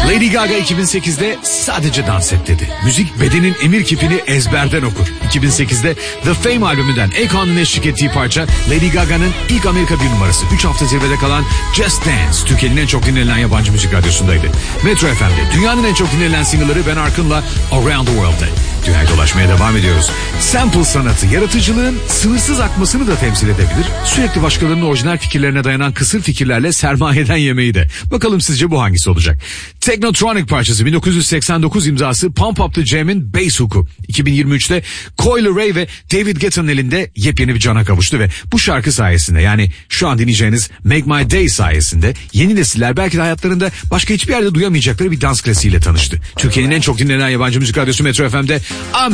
Lady Gaga 2008'de sadece dans et dedi. Müzik bedenin emir kipini ezberden okur. 2008'de The Fame albümünden Akon'un eşlik ettiği parça Lady Gaga'nın ilk Amerika bir numarası. 3 hafta zirvede kalan Just Dance Türkiye'nin en çok dinlenen yabancı müzik radyosundaydı. Metro FM'de dünyanın en çok dinlenen single'ları Ben Arkun'la Around the World'da. Dünyayı dolaşmaya devam ediyoruz. Sample sanatı yaratıcılığın sınırsız akmasını da temsil edebilir. Sürekli başkalarının orijinal fikirlerine dayanan kısır fikirlerle sermayeden yemeği de. Bakalım sizce bu hangisi olacak? Technotronic parçası 1989 imzası Pump Up the Jam'in bass hook'u. 2023'te Coi Leray ve David Guetta'nın elinde yepyeni bir cana kavuştu ve bu şarkı sayesinde, yani şu an dinleyeceğiniz Make My Day sayesinde yeni nesiller belki de hayatlarında başka hiçbir yerde duyamayacakları bir dans klasiğiyle tanıştı. Türkiye'nin en çok dinlenen yabancı müzik radyosu Metro FM'de